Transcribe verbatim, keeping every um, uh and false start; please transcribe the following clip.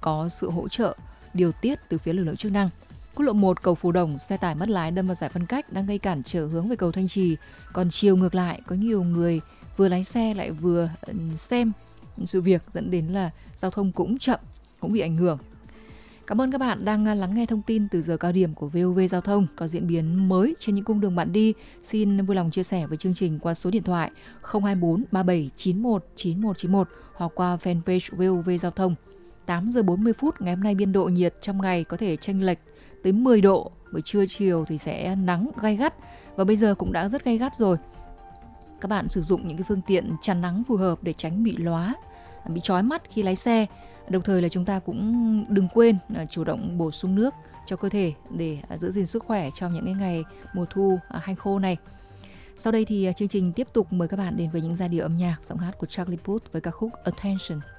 có sự hỗ trợ điều tiết từ phía lực lượng chức năng. Quốc lộ một cầu Phú Đồng, xe tải mất lái đâm vào giải phân cách đang gây cản trở hướng về cầu Thanh Trì. Còn chiều ngược lại, có nhiều người vừa lái xe lại vừa xem sự việc dẫn đến là giao thông cũng chậm, cũng bị ảnh hưởng. Cảm ơn các bạn đang lắng nghe thông tin từ giờ cao điểm của vê o vê Giao thông. Có diễn biến mới trên những cung đường bạn đi, xin vui lòng chia sẻ với chương trình qua số điện thoại không hai bốn ba bảy chín một chín một chín một hoặc qua fanpage vê o vê Giao thông. tám giờ bốn mươi phút ngày hôm nay biên độ nhiệt trong ngày có thể chênh lệch tới mười độ, buổi trưa chiều thì sẽ nắng gay gắt và bây giờ cũng đã rất gay gắt rồi. Các bạn sử dụng những cái phương tiện chắn nắng phù hợp để tránh bị lóa, bị chói mắt khi lái xe. Đồng thời là chúng ta cũng đừng quên chủ động bổ sung nước cho cơ thể để giữ gìn sức khỏe trong những cái ngày mùa thu hanh khô này. Sau đây thì chương trình tiếp tục mời các bạn đến với những giai điệu âm nhạc giọng hát của Charlie Puth với ca khúc Attention.